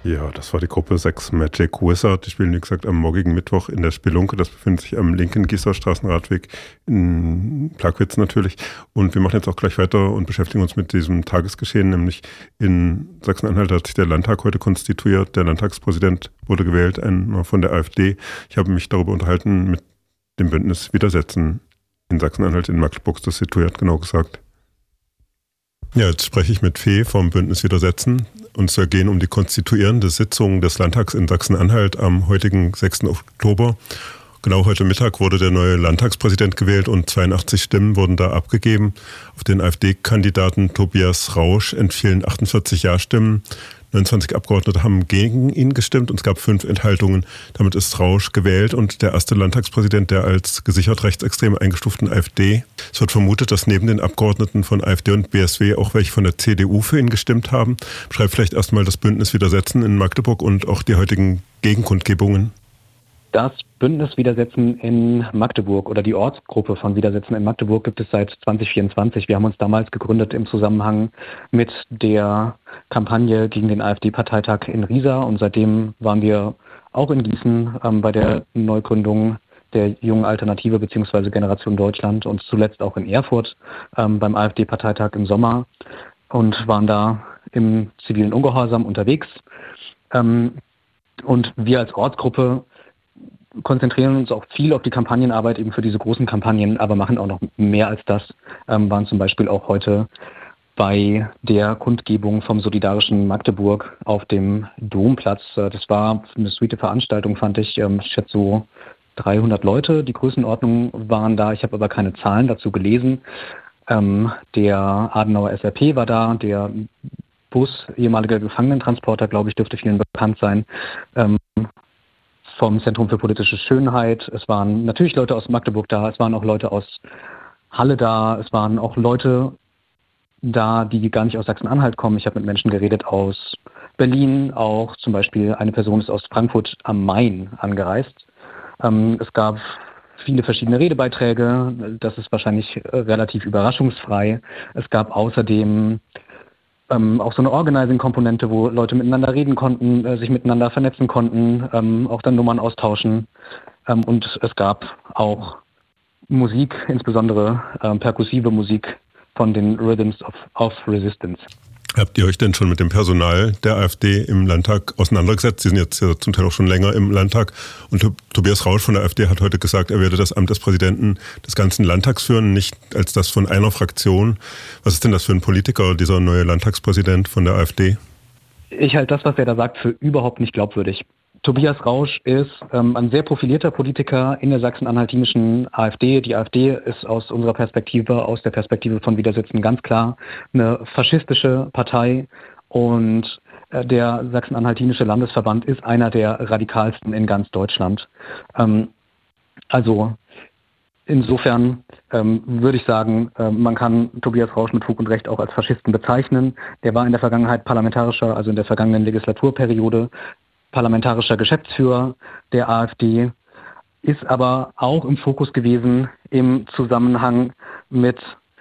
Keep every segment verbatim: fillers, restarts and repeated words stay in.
Ja, das war die Gruppe sechs Magic Wizard. Die spielen, wie gesagt, am morgigen Mittwoch in der Spelunke. Das befindet sich am linken Gießer Straßenradweg in Plagwitz natürlich. Und wir machen jetzt auch gleich weiter und beschäftigen uns mit diesem Tagesgeschehen, nämlich in Sachsen-Anhalt hat sich der Landtag heute konstituiert. Der Landtagspräsident wurde gewählt, einer von der AfD. Ich habe mich darüber unterhalten mit dem Bündnis Widersetzen in Sachsen-Anhalt, in Magdeburg, das situiert, genau gesagt. Ja, jetzt spreche ich mit Fee vom Bündnis Widersetzen. Und es soll gehen um die konstituierende Sitzung des Landtags in Sachsen-Anhalt am heutigen sechsten Oktober. Genau heute Mittag wurde der neue Landtagspräsident gewählt und zweiundachtzig Stimmen wurden da abgegeben. Auf den AfD-Kandidaten Tobias Rausch entfielen achtundvierzig Ja-Stimmen. neunundzwanzig Abgeordnete haben gegen ihn gestimmt und es gab fünf Enthaltungen. Damit ist Rausch gewählt und der erste Landtagspräsident der als gesichert rechtsextrem eingestuften AfD. Es wird vermutet, dass neben den Abgeordneten von AfD und B S W auch welche von der C D U für ihn gestimmt haben. Beschreibt vielleicht erstmal das Bündnis Widersetzen in Magdeburg und auch die heutigen Gegenkundgebungen. Das Bündnis Widersetzen in Magdeburg oder die Ortsgruppe von Widersetzen in Magdeburg gibt es seit zwanzig vierundzwanzig. Wir haben uns damals gegründet im Zusammenhang mit der Kampagne gegen den AfD-Parteitag in Riesa und seitdem waren wir auch in Gießen ähm, bei der Neugründung der Jungen Alternative bzw. Generation Deutschland und zuletzt auch in Erfurt ähm, beim AfD-Parteitag im Sommer und waren da im zivilen Ungehorsam unterwegs. Ähm, und wir als Ortsgruppe konzentrieren uns auch viel auf die Kampagnenarbeit eben für diese großen Kampagnen, aber machen auch noch mehr als das, ähm, waren zum Beispiel auch heute bei der Kundgebung vom Solidarischen Magdeburg auf dem Domplatz. Das war eine sweete Veranstaltung, fand ich. Ähm, ich schätze so dreihundert Leute, die Größenordnung waren da. Ich habe aber keine Zahlen dazu gelesen. Ähm, der Adenauer S R P war da, der Bus, ehemaliger Gefangenentransporter, glaube ich, dürfte vielen bekannt sein. Ähm, vom Zentrum für politische Schönheit. Es waren natürlich Leute aus Magdeburg da, es waren auch Leute aus Halle da, es waren auch Leute da, die gar nicht aus Sachsen-Anhalt kommen. Ich habe mit Menschen geredet aus Berlin, auch zum Beispiel eine Person ist aus Frankfurt am Main angereist. Ähm, es gab viele verschiedene Redebeiträge, das ist wahrscheinlich relativ überraschungsfrei. Es gab außerdem Ähm, auch so eine Organizing-Komponente, wo Leute miteinander reden konnten, äh, sich miteinander vernetzen konnten, ähm, auch dann Nummern austauschen. Ähm, und es gab auch Musik, insbesondere ähm, perkussive Musik von den Rhythms of, of Resistance. Habt ihr euch denn schon mit dem Personal der AfD im Landtag auseinandergesetzt? Sie sind jetzt ja zum Teil auch schon länger im Landtag. Und Tobias Rausch von der AfD hat heute gesagt, er werde das Amt des Präsidenten des ganzen Landtags führen, nicht als das von einer Fraktion. Was ist denn das für ein Politiker, dieser neue Landtagspräsident von der AfD? Ich halte das, was er da sagt, für überhaupt nicht glaubwürdig. Tobias Rausch ist ähm, ein sehr profilierter Politiker in der sachsen-anhaltinischen AfD. Die AfD ist aus unserer Perspektive, aus der Perspektive von Widersetzen ganz klar eine faschistische Partei und äh, der sachsen-anhaltinische Landesverband ist einer der radikalsten in ganz Deutschland. Ähm, also insofern ähm, würde ich sagen, äh, man kann Tobias Rausch mit Fug und Recht auch als Faschisten bezeichnen. Der war in der Vergangenheit parlamentarischer, also in der vergangenen Legislaturperiode, parlamentarischer Geschäftsführer der AfD, ist aber auch im Fokus gewesen im Zusammenhang mit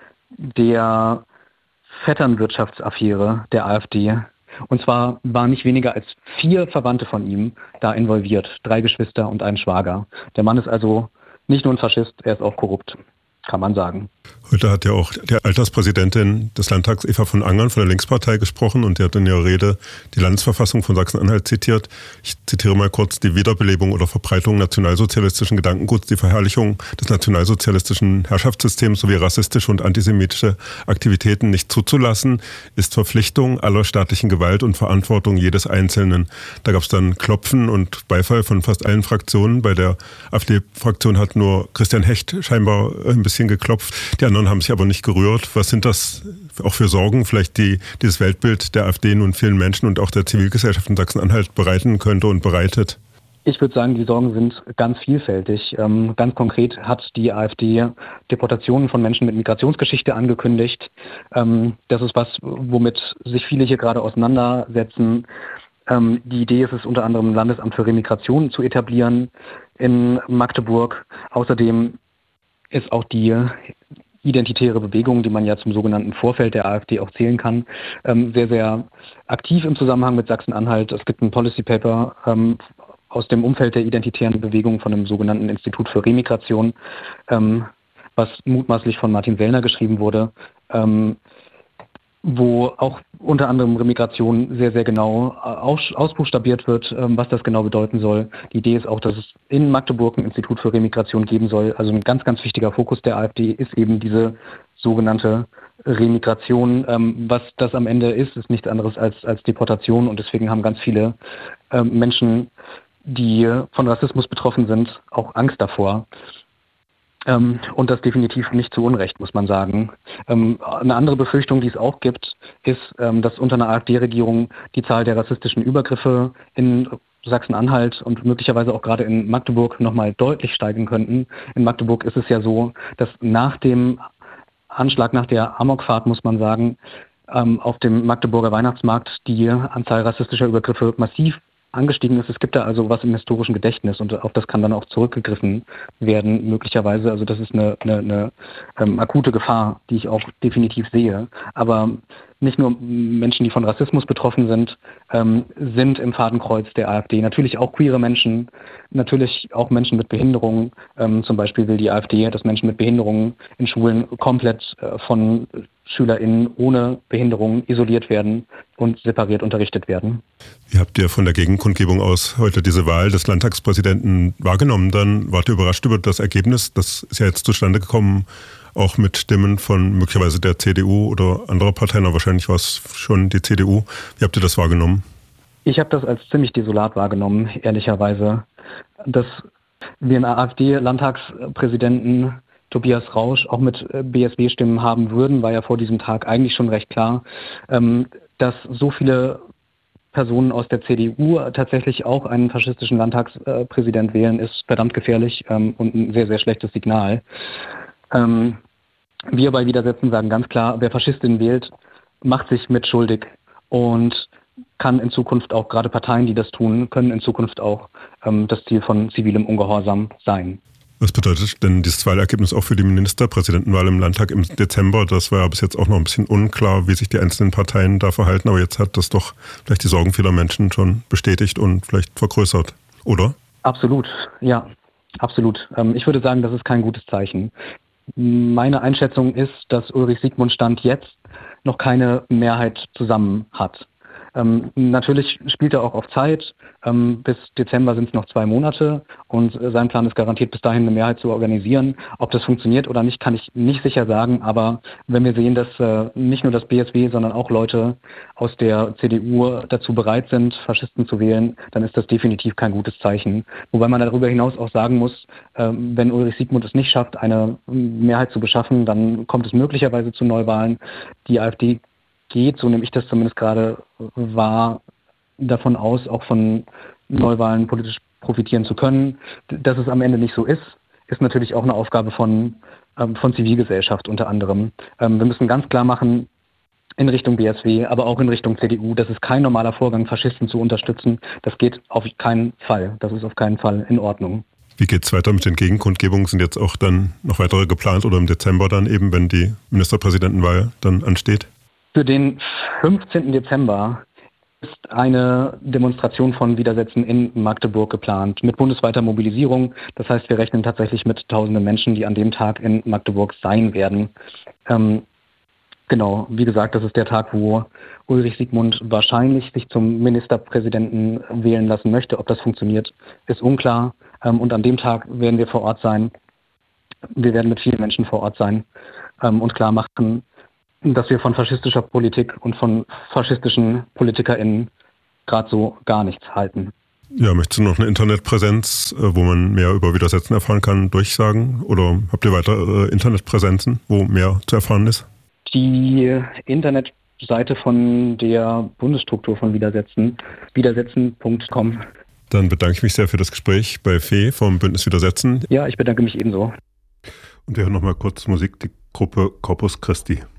der Vetternwirtschaftsaffäre der AfD. Und zwar waren nicht weniger als vier Verwandte von ihm da involviert, drei Geschwister und ein Schwager. Der Mann ist also nicht nur ein Faschist, er ist auch korrupt, kann man sagen. Heute hat ja auch die Alterspräsidentin des Landtags, Eva von Angern, von der Linkspartei gesprochen und die hat in ihrer Rede die Landesverfassung von Sachsen-Anhalt zitiert. Ich zitiere mal kurz: Die Wiederbelebung oder Verbreitung nationalsozialistischen Gedankenguts, die Verherrlichung des nationalsozialistischen Herrschaftssystems sowie rassistische und antisemitische Aktivitäten nicht zuzulassen, ist Verpflichtung aller staatlichen Gewalt und Verantwortung jedes Einzelnen. Da gab es dann Klopfen und Beifall von fast allen Fraktionen. Bei der AfD-Fraktion hat nur Christian Hecht scheinbar ein bisschen geklopft. Die anderen haben sich aber nicht gerührt. Was sind das auch für Sorgen, vielleicht die dieses Weltbild der AfD nun vielen Menschen und auch der Zivilgesellschaft in Sachsen-Anhalt bereiten könnte und bereitet? Ich würde sagen, die Sorgen sind ganz vielfältig. Ähm, ganz konkret hat die AfD Deportationen von Menschen mit Migrationsgeschichte angekündigt. Ähm, das ist was, womit sich viele hier gerade auseinandersetzen. Ähm, die Idee ist es unter anderem, ein Landesamt für Remigration zu etablieren in Magdeburg. Außerdem ist auch die identitäre Bewegung, die man ja zum sogenannten Vorfeld der AfD auch zählen kann, ähm, sehr, sehr aktiv im Zusammenhang mit Sachsen-Anhalt. Es gibt ein Policy Paper ähm, aus dem Umfeld der identitären Bewegung von dem sogenannten Institut für Remigration, ähm, was mutmaßlich von Martin Sellner geschrieben wurde, ähm, wo auch unter anderem Remigration sehr, sehr genau aus, ausbuchstabiert wird, ähm, was das genau bedeuten soll. Die Idee ist auch, dass es in Magdeburg ein Institut für Remigration geben soll. Also ein ganz, ganz wichtiger Fokus der AfD ist eben diese sogenannte Remigration. Ähm, was das am Ende ist, ist nichts anderes als, als Deportation, und deswegen haben ganz viele ähm, Menschen, die von Rassismus betroffen sind, auch Angst davor. Ähm, und das definitiv nicht zu Unrecht, muss man sagen. Ähm, eine andere Befürchtung, die es auch gibt, ist, ähm, dass unter einer AfD-Regierung die Zahl der rassistischen Übergriffe in Sachsen-Anhalt und möglicherweise auch gerade in Magdeburg nochmal deutlich steigen könnten. In Magdeburg ist es ja so, dass nach dem Anschlag, nach der Amokfahrt, muss man sagen, ähm, auf dem Magdeburger Weihnachtsmarkt die Anzahl rassistischer Übergriffe massiv angestiegen ist. Es gibt da also was im historischen Gedächtnis, und auf das kann dann auch zurückgegriffen werden, möglicherweise. Also das ist eine, eine, eine ähm, akute Gefahr, die ich auch definitiv sehe. Aber nicht nur Menschen, die von Rassismus betroffen sind, ähm, sind im Fadenkreuz der AfD. Natürlich auch queere Menschen, natürlich auch Menschen mit Behinderungen. Ähm, zum Beispiel will die AfD, dass Menschen mit Behinderungen in Schulen komplett äh, von SchülerInnen ohne Behinderung isoliert werden und separiert unterrichtet werden. Wie habt ihr von der Gegenkundgebung aus heute diese Wahl des Landtagspräsidenten wahrgenommen? Dann wart ihr überrascht über das Ergebnis. Das ist ja jetzt zustande gekommen, auch mit Stimmen von möglicherweise der C D U oder anderer Parteien, aber wahrscheinlich war es schon die C D U. Wie habt ihr das wahrgenommen? Ich habe das als ziemlich desolat wahrgenommen, ehrlicherweise. Dass wir einen AfD-Landtagspräsidenten Tobias Rausch auch mit B S W-Stimmen haben würden, war ja vor diesem Tag eigentlich schon recht klar. Ähm, dass so viele Personen aus der C D U tatsächlich auch einen faschistischen Landtagspräsident wählen, ist verdammt gefährlich ähm, und ein sehr, sehr schlechtes Signal. Ähm, wir bei Widersetzen sagen ganz klar, wer Faschistin wählt, macht sich mitschuldig und kann in Zukunft auch, gerade Parteien, die das tun, können in Zukunft auch ähm, das Ziel von zivilem Ungehorsam sein. Was bedeutet denn dieses Wahlergebnis auch für die Ministerpräsidentenwahl im Landtag im Dezember? Das war ja bis jetzt auch noch ein bisschen unklar, wie sich die einzelnen Parteien da verhalten. Aber jetzt hat das doch vielleicht die Sorgen vieler Menschen schon bestätigt und vielleicht vergrößert, oder? Absolut, ja, absolut. Ähm, ich würde sagen, das ist kein gutes Zeichen. Meine Einschätzung ist, dass Ulrich Siegmund Stand jetzt noch keine Mehrheit zusammen hat. Ähm, natürlich spielt er auch auf Zeit. Ähm, bis Dezember sind es noch zwei Monate und äh, sein Plan ist garantiert, bis dahin eine Mehrheit zu organisieren. Ob das funktioniert oder nicht, kann ich nicht sicher sagen. Aber wenn wir sehen, dass äh, nicht nur das B S W, sondern auch Leute aus der C D U dazu bereit sind, Faschisten zu wählen, dann ist das definitiv kein gutes Zeichen. Wobei man darüber hinaus auch sagen muss, äh, wenn Ulrich Siegmund es nicht schafft, eine Mehrheit zu beschaffen, dann kommt es möglicherweise zu Neuwahlen. Die AfD geht, so nehme ich das zumindest gerade wahr, davon aus, auch von Neuwahlen politisch profitieren zu können. Dass es am Ende nicht so ist, ist natürlich auch eine Aufgabe von, ähm, von Zivilgesellschaft unter anderem. Ähm, wir müssen ganz klar machen, in Richtung B S W, aber auch in Richtung C D U, das ist kein normaler Vorgang, Faschisten zu unterstützen. Das geht auf keinen Fall. Das ist auf keinen Fall in Ordnung. Wie geht es weiter mit den Gegenkundgebungen? Sind jetzt auch dann noch weitere geplant oder im Dezember dann eben, wenn die Ministerpräsidentenwahl dann ansteht? Für den fünfzehnten Dezember ist eine Demonstration von Widersetzen in Magdeburg geplant, mit bundesweiter Mobilisierung. Das heißt, wir rechnen tatsächlich mit tausenden Menschen, die an dem Tag in Magdeburg sein werden. Ähm, genau, wie gesagt, das ist der Tag, wo Ulrich Siegmund wahrscheinlich sich zum Ministerpräsidenten wählen lassen möchte. Ob das funktioniert, ist unklar. Ähm, und an dem Tag werden wir vor Ort sein. Wir werden mit vielen Menschen vor Ort sein ähm, und klar machen, dass wir von faschistischer Politik und von faschistischen PolitikerInnen gerade so gar nichts halten. Ja, möchtest du noch eine Internetpräsenz, wo man mehr über Widersetzen erfahren kann, durchsagen? Oder habt ihr weitere Internetpräsenzen, wo mehr zu erfahren ist? Die Internetseite von der Bundesstruktur von Widersetzen, widersetzen punkt com. Dann bedanke ich mich sehr für das Gespräch bei Fee vom Bündnis Widersetzen. Ja, ich bedanke mich ebenso. Und wir hören noch mal kurz Musik, die Gruppe Corpus Christi.